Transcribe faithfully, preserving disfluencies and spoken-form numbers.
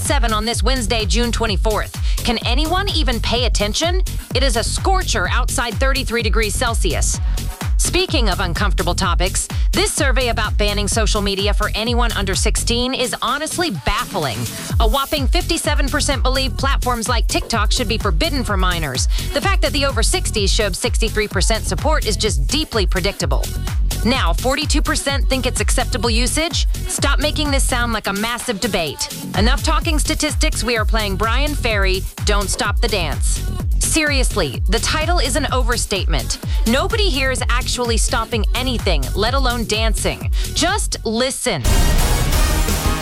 seven on this Wednesday, June twenty-fourth. Can anyone even pay attention? It is a scorcher outside thirty-three degrees Celsius. Speaking of uncomfortable topics, this survey about banning social media for anyone under sixteen is honestly baffling. A whopping fifty-seven percent believe platforms like TikTok should be forbidden for minors. The fact that the over sixties showed sixty-three percent support is just deeply predictable. Now, forty-two percent think it's acceptable usage. Stop making this sound like a massive debate. Enough talking statistics, we are playing Bryan Ferry, Don't Stop the Dance. Seriously, the title is an overstatement. Nobody here is actually stopping anything, let alone dancing. Just listen.